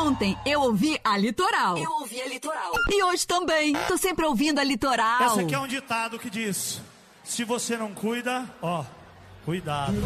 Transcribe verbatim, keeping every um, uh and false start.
Ontem eu ouvi a Litoral. Eu ouvi a Litoral. E hoje também. Tô sempre ouvindo a Litoral. Essa aqui é um ditado que diz: se você não cuida, ó, cuidado.